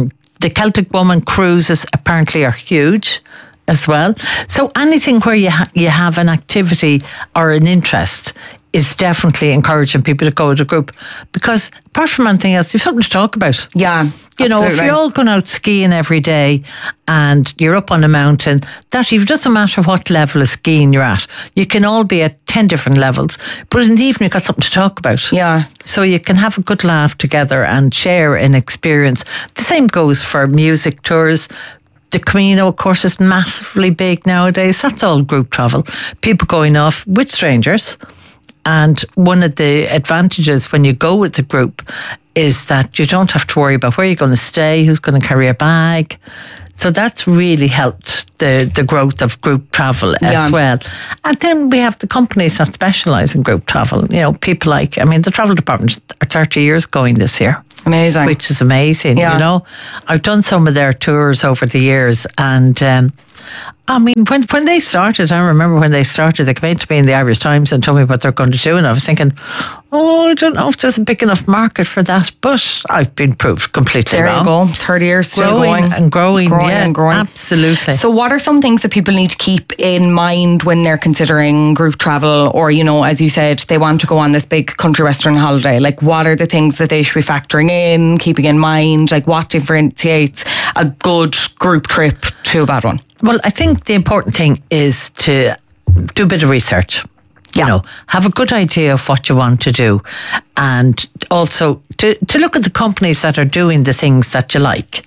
The Celtic Woman cruises apparently are huge as well. So anything where you have an activity or an interest is definitely encouraging people to go to a group, because apart from anything else, you've something to talk about. Yeah. You know, if you're all going out skiing every day and you're up on a mountain, it doesn't matter what level of skiing you're at. You can all be at 10 different levels, but in the evening you've got something to talk about. Yeah. So you can have a good laugh together and share an experience. The same goes for music tours. The Camino, of course, is massively big nowadays. That's all group travel. People going off with strangers. And one of the advantages when you go with the group is that you don't have to worry about where you're going to stay, who's going to carry a bag. So that's really helped the growth of group travel as well. And then we have the companies that specialise in group travel. You know, people like, the travel department are 30 years going this year. Amazing. Which is amazing, you know. I've done some of their tours over the years, and when they started, I remember when they started, they came to me in the Irish Times and told me what they're going to do, and I was thinking, I don't know if there's a big enough market for that, but I've been proved completely wrong. There you go, 30 years still going. And growing, absolutely. So what are some things that people need to keep in mind when they're considering group travel, or, you know, as you said, they want to go on this big country western holiday? Like, what are the things that they should be factoring in, keeping in mind? Like, what differentiates a good group trip to a bad one? Well, I think the important thing is to do a bit of research. You know, have a good idea of what you want to do, and also to look at the companies that are doing the things that you like.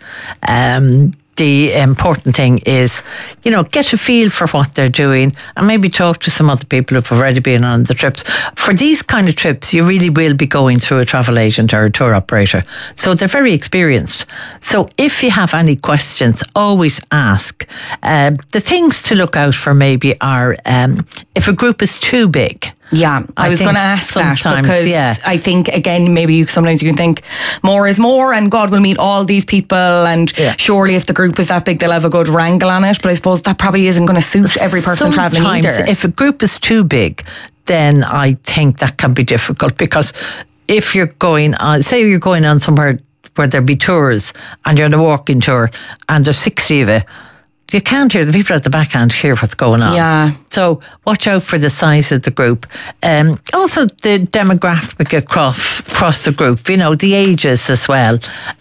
The important thing is, you know, get a feel for what they're doing and maybe talk to some other people who've already been on the trips. For these kind of trips, you really will be going through a travel agent or a tour operator. So they're very experienced. So if you have any questions, always ask. The things to look out for maybe are if a group is too big. Yeah, I was going to ask that because I think, again, maybe sometimes you can think more is more and God will meet all these people, and surely if the group is that big they'll have a good wrangle on it, but I suppose that probably isn't going to suit every person travelling either. If a group is too big, then I think that can be difficult, because if you're going on, say you're going on somewhere where there'll be tours and you're on a walking tour and there's 60 of you can't hear, the people at the back can't hear what's going on. Yeah. So watch out for the size of the group. Also the demographic across the group, you know, the ages as well,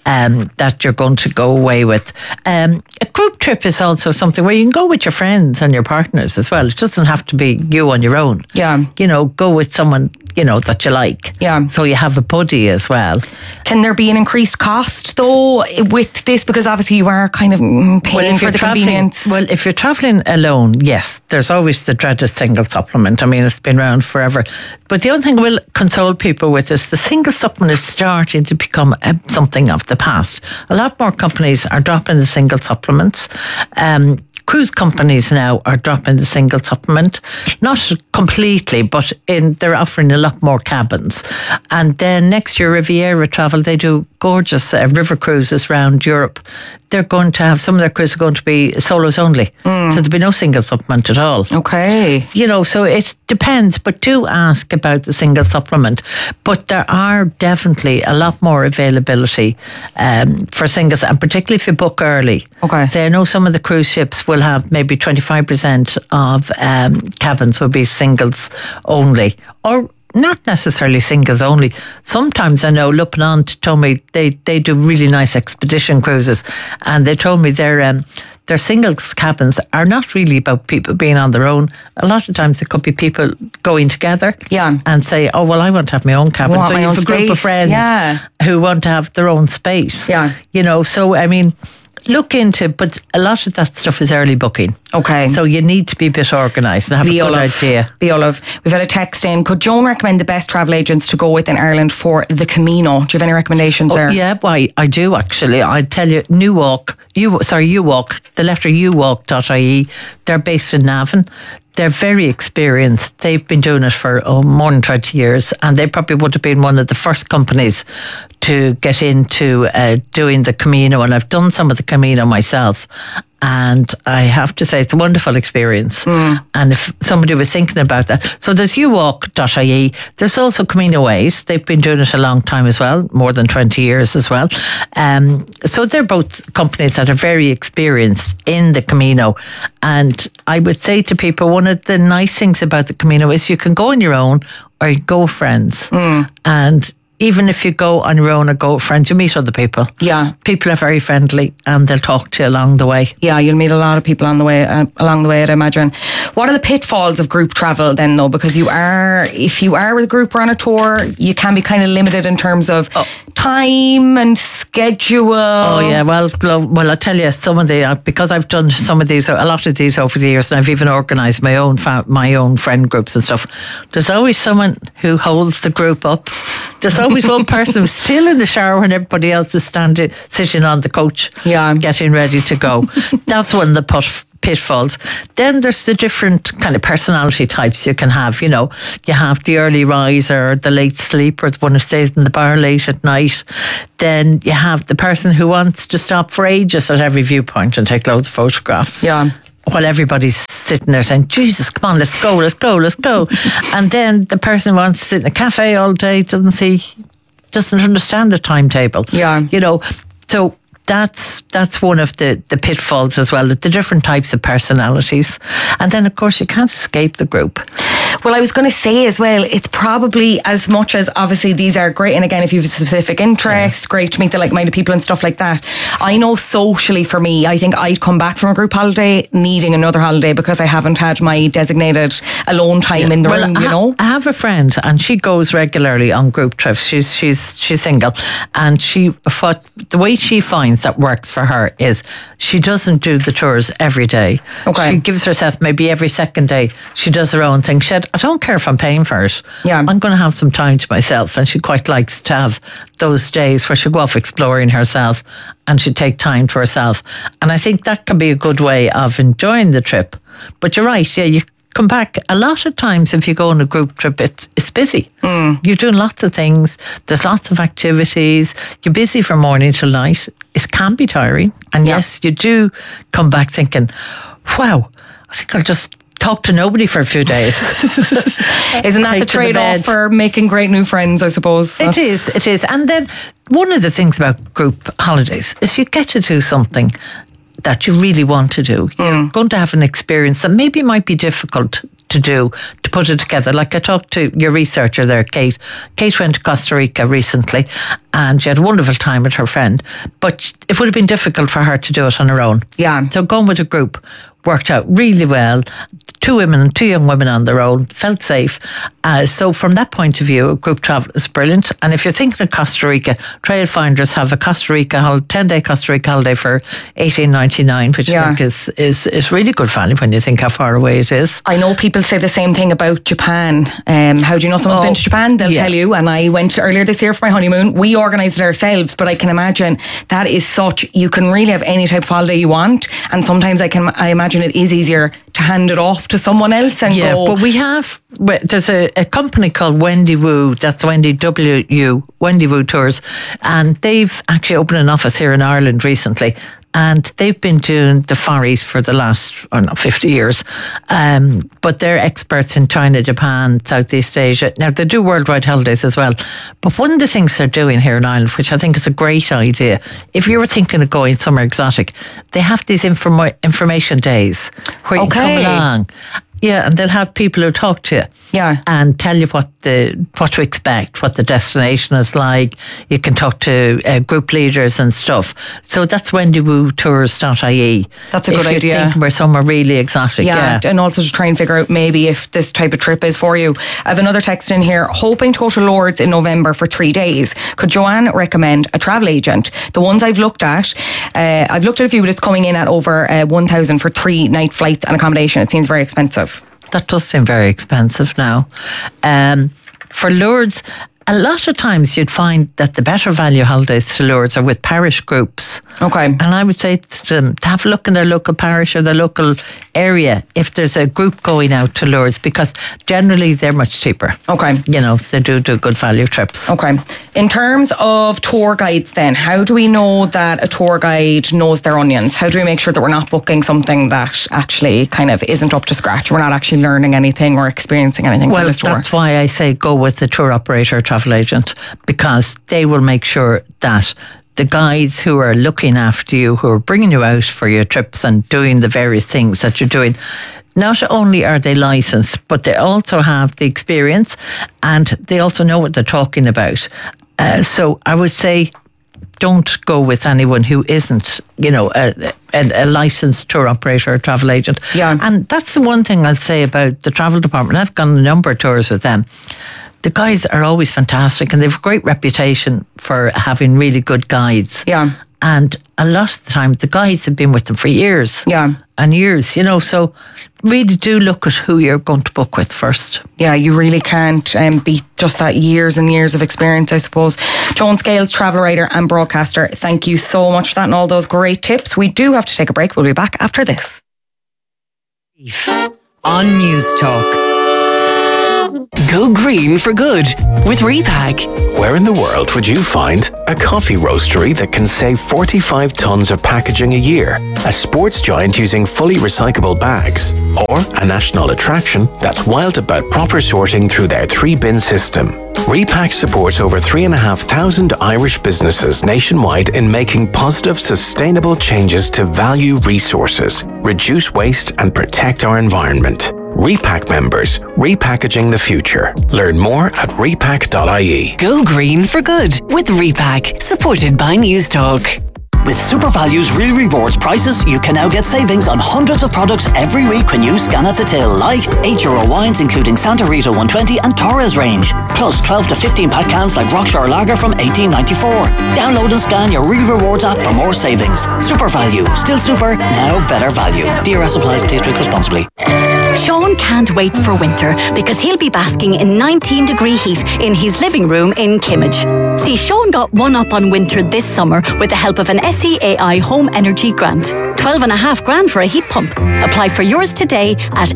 that you're going to go away with. A group trip is also something where you can go with your friends and your partners as well. It doesn't have to be you on your own. Yeah. You know, go with someone, you know, that you like. Yeah. So you have a buddy as well. Can there be an increased cost though with this? Because obviously you are kind of paying for the convenience. Well, if you're travelling alone, yes, there's always the dreaded single supplement. I mean, it's been around forever. But the only thing we'll console people with is the single supplement is starting to become something of the past. A lot more companies are dropping the single supplements. Cruise companies now are dropping the single supplement, not completely, but they're offering a lot more cabins. And then next year, Riviera Travel, they do gorgeous river cruises around Europe. They're going to have, some of their cruises are going to be solos only. So there'll be no single supplement at all. Okay. You know, so it depends, but do ask about the single supplement. But there are definitely a lot more availability for singles, and particularly if you book early. Okay. So I know some of the cruise ships will have maybe 25% of cabins will be singles only, or not necessarily singles only. Sometimes I know Le Ponant told me they do really nice expedition cruises, and they told me their singles cabins are not really about people being on their own. A lot of times it could be people going together and say, oh, well, I want to have my own cabin. So you have a group of friends who want to have their own space. Yeah. You know, so I mean, look into, but a lot of that stuff is early booking. Okay. So you need to be a bit organised and have a good idea. We've had a text in. Could Joan recommend the best travel agents to go with in Ireland for the Camino? Do you have any recommendations there? Yeah, well, I do actually. I tell you, UWalk, the letter uwalk.ie. They're based in Navan. They're very experienced. They've been doing it for more than 20 years, and they probably would have been one of the first companies to get into doing the Camino, and I've done some of the Camino myself, And I have to say, it's a wonderful experience. And if somebody was thinking about that, so there's youwalk.ie. There's also Camino Ways. They've been doing it a long time as well, more than 20 years as well. So they're both companies that are very experienced in the Camino. And I would say to people, one of the nice things about the Camino is you can go on your own or you go with friends. And even if you go on your own or go with friends, you meet other people. Yeah. People are very friendly and they'll talk to you along the way. Yeah, you'll meet a lot of people on the way, along the way, I'd imagine. What are the pitfalls of group travel then, though? Because if you are with a group or on a tour, you can be kind of limited in terms of time and schedule. Oh, yeah. Well, I tell you, some of the, because I've done some of these, a lot of these over the years, and I've even organised my own friend groups and stuff. There's always someone who holds the group up. There's always one person who's still in the shower when everybody else is sitting on the coach, getting ready to go. That's one of the pitfalls. Then there's the different kind of personality types you can have. You know, you have the early riser, the late sleeper, the one who stays in the bar late at night. Then you have the person who wants to stop for ages at every viewpoint and take loads of photographs. Yeah. While everybody's sitting there saying, Jesus, come on, let's go. And then the person who wants to sit in a cafe all day doesn't understand the timetable. Yeah. You know, so that's one of the pitfalls as well, the different types of personalities. And then, of course, you can't escape the group. Well, I was going to say as well, it's probably as much as obviously these are great. And again, if you have a specific interest, great to meet the like-minded people and stuff like that. I know socially for me, I think I'd come back from a group holiday needing another holiday because I haven't had my designated alone time in the room, you know. I have a friend and she goes regularly on group trips. She's single, and the way she finds that works for her is she doesn't do the tours every day. Okay. She gives herself maybe every second day she does her own thing. She said, I don't care if I'm paying for it. Yeah. I'm going to have some time to myself. And she quite likes to have those days where she'll go off exploring herself and she'd take time to herself. And I think that can be a good way of enjoying the trip. But you're right, you come back. A lot of times if you go on a group trip, it's busy. You're doing lots of things. There's lots of activities. You're busy from morning till night. It can be tiring. And yes, you do come back thinking, wow, I think I'll just talk to nobody for a few days. Isn't that the trade-off for making great new friends, I suppose? It is. And then one of the things about group holidays is you get to do something that you really want to do. You're going to have an experience that maybe might be difficult to do, to put it together. Like I talked to your researcher there, Kate. Kate went to Costa Rica recently and she had a wonderful time with her friend, but it would have been difficult for her to do it on her own. Yeah. So going with a group worked out really well. Two young women on their own, felt safe. So from that point of view, group travel is brilliant. And if you're thinking of Costa Rica, Trailfinders have a 10-day Costa Rica holiday for $18.99, which I think is really good value when you think how far away it is. I know people say the same thing about Japan. How do you know someone's been to Japan? They'll tell you. And I went earlier this year for my honeymoon. We organised it ourselves, but I can imagine that is you can really have any type of holiday you want. And sometimes I imagine it is easier to hand it off to someone else and go. But there's a company called Wendy Woo, that's Wendy W-U, Wendy Woo Tours, and they've actually opened an office here in Ireland recently. And they've been doing the Far East for the last 50 years. But they're experts in China, Japan, Southeast Asia. Now, they do worldwide holidays as well. But one of the things they're doing here in Ireland, which I think is a great idea, if you were thinking of going somewhere exotic, they have these information days where you come along. Yeah, and they'll have people who talk to you. Yeah. And tell you what to expect, what the destination is like. You can talk to group leaders and stuff. So that's wendywootours.ie. That's a good idea. If you're thinking we're somewhere really exotic. Yeah, and also to try and figure out maybe if this type of trip is for you. I have another text in here. Hoping to go to Lourdes in November for 3 days. Could Joanne recommend a travel agent? The ones I've looked at a few, but it's coming in at over 1,000 for 3 night flights and accommodation. It seems very expensive. That does seem very expensive now. For Lourdes, a lot of times you'd find that the better value holidays to Lourdes are with parish groups. Okay. And I would say to them to have a look in their local parish or their local area if there's a group going out to Lourdes, because generally they're much cheaper. Okay. You know, they do good value trips. Okay. In terms of tour guides then, how do we know that a tour guide knows their onions? How do we make sure that we're not booking something that actually kind of isn't up to scratch? We're not actually learning anything or experiencing anything from this tour? Well, that's why I say go with the tour operator or travel agent, because they will make sure that the guides who are looking after you, who are bringing you out for your trips and doing the various things that you're doing, not only are they licensed, but they also have the experience and they also know what they're talking about. So I would say don't go with anyone who isn't, you know, a licensed tour operator or travel agent. Yeah. And that's the one thing I'll say about the travel department. I've gone on a number of tours with them. The guides are always fantastic and they have a great reputation for having really good guides. Yeah. And a lot of the time, the guides have been with them for years. Yeah. And years, you know, so really do look at who you're going to book with first. Yeah, you really can't beat just that years and years of experience, I suppose. Joan Scales, travel writer and broadcaster, thank you so much for that and all those great tips. We do have to take a break. We'll be back after this. On News Talk. Go green for good with Repack. Where in the world would you find a coffee roastery that can save 45 tonnes of packaging a year, a sports giant using fully recyclable bags, or a national attraction that's wild about proper sorting through their 3-bin system? Repack supports over 3,500 Irish businesses nationwide in making positive, sustainable changes to value resources, reduce waste and protect our environment. Repack members, repackaging the future. Learn more at repack.ie. Go green for good with Repack, supported by News Talk. With SuperValue's Real Rewards prices, you can now get savings on hundreds of products every week when you scan at the till, like €8 wines including Santa Rita 120 and Torres range, plus 12 to 15 pack cans like Rockshore Lager from $18.94. Download and scan your Real Rewards app for more savings. SuperValue, still super, now better value. DRS applies, please drink responsibly. Sean can't wait for winter because he'll be basking in 19-degree heat in his living room in Kimmage. See, Sean got one up on winter this summer with the help of an SEAI Home Energy Grant. $12,500 for a heat pump. Apply for yours today at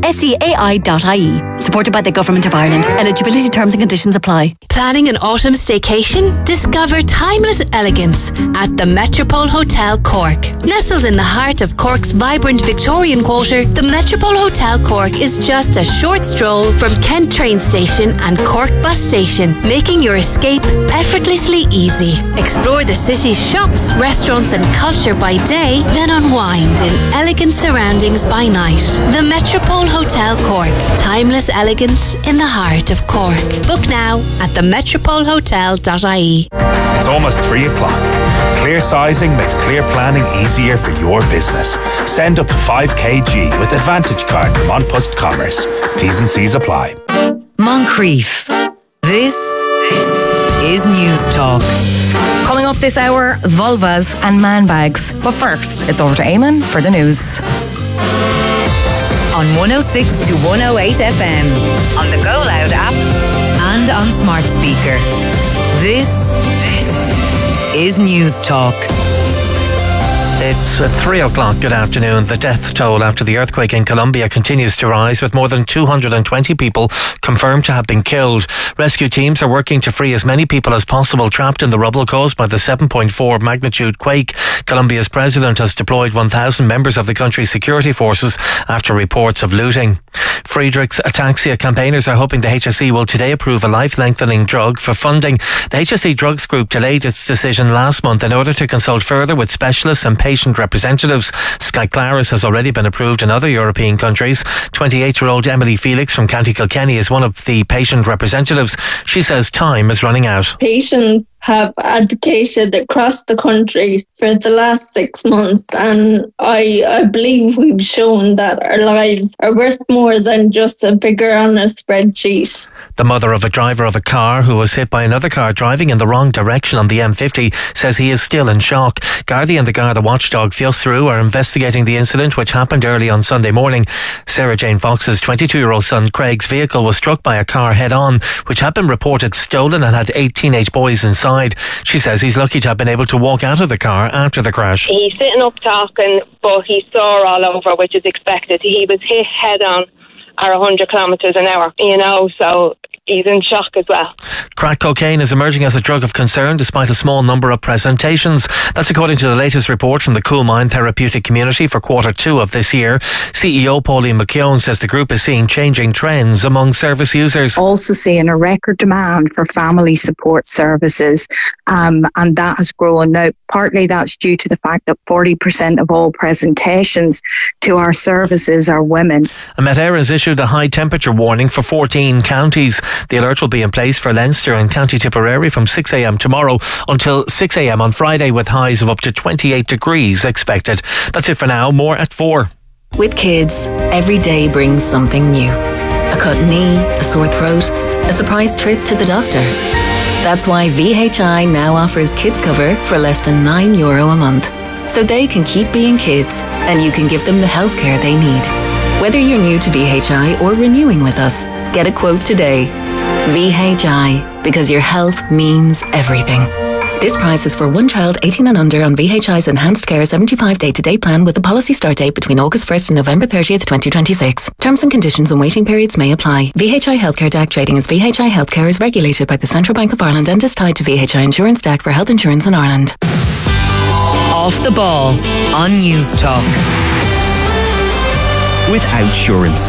seai.ie. Supported by the Government of Ireland. Eligibility terms and conditions apply. Planning an autumn staycation? Discover timeless elegance at the Metropole Hotel Cork. Nestled in the heart of Cork's vibrant Victorian quarter, the Metropole Hotel Cork is just a short stroll from Kent train station and Cork bus station, making your escape effortlessly easy. Explore the city's shops, restaurants and culture by day, then unwind in elegant surroundings by night. The Metropole Hotel Cork. Timeless elegance in the heart of Cork. Book now at themetropolehotel.ie. It's almost 3 o'clock. Clear sizing makes clear planning easier for your business. Send up to 5 kg with Advantage Card from An Post Commerce. T's and C's apply. Moncrief. This is News Talk. Coming up this hour, vulvas and man bags. But first, it's over to Eamon for the news. On 106 to 108 FM, on the Go Loud app, and on smart speaker. This is News Talk. It's 3 o'clock. Good afternoon. The death toll after the earthquake in Colombia continues to rise, with more than 220 people confirmed to have been killed. Rescue teams are working to free as many people as possible trapped in the rubble caused by the 7.4 magnitude quake. Colombia's president has deployed 1,000 members of the country's security forces after reports of looting. Friedrich's ataxia campaigners are hoping the HSE will today approve a life-lengthening drug for funding. The HSE Drugs Group delayed its decision last month in order to consult further with specialists and patient representatives. Skyclarys has already been approved in other European countries. 28-year-old Emily Felix from County Kilkenny is one of the patient representatives. She says time is running out. Patients have advocated across the country for the last 6 months, and I believe we've shown that our lives are worth more than just a figure on a spreadsheet. The mother of a driver of a car who was hit by another car driving in the wrong direction on the M50 says he is still in shock. Gardaí and the Garda watchdog Fiosrú are investigating the incident, which happened early on Sunday morning. Sarah Jane Fox's 22-year-old son Craig's vehicle was struck by a car head-on, which had been reported stolen and had 8 teenage boys inside. She says he's lucky to have been able to walk out of the car after the crash. He's sitting up talking, but he saw all over, which is expected. He was hit head-on at 100 kilometres an hour, so he's in shock as well. Crack cocaine is emerging as a drug of concern despite a small number of presentations. That's according to the latest report from the Coolmine Therapeutic Community for Q2 of this year. CEO Pauline McKeown says the group is seeing changing trends among service users. Also seeing a record demand for family support services, and that has grown. Now, partly that's due to the fact that 40% of all presentations to our services are women. Met Éireann has issued a high temperature warning for 14 counties. The alert will be in place for Leinster and County Tipperary from 6 a.m. tomorrow until 6 a.m. on Friday, with highs of up to 28 degrees expected. That's it for now. More at 4. With kids, every day brings something new. A cut knee, a sore throat, a surprise trip to the doctor. That's why VHI now offers kids cover for less than €9 a month. So they can keep being kids and you can give them the healthcare they need. Whether you're new to VHI or renewing with us, get a quote today. VHI, because your health means everything. This price is for one child 18 and under on VHI's Enhanced Care 75 day-to-day plan with a policy start date between August 1st and November 30th, 2026. Terms and conditions and waiting periods may apply. VHI Healthcare DAC trading as VHI Healthcare is regulated by the Central Bank of Ireland and is tied to VHI Insurance DAC for health insurance in Ireland. Off the ball on News Talk. With Outsurance.